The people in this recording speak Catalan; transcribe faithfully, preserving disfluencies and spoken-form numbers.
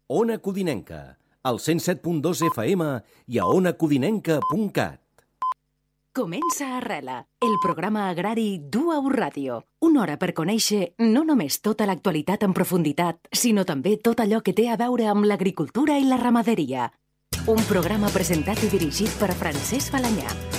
Ona Codinenca, al cent set punt dos F M i a ona codinenca punt cat. Comença Arrela, el programa agrari d'U A U Ràdio. Una hora per conèixer no només tota l'actualitat en profunditat, sinó també tot allò que té a veure amb l'agricultura i la ramaderia. Un programa presentat i dirigit per Francesc Balanyà.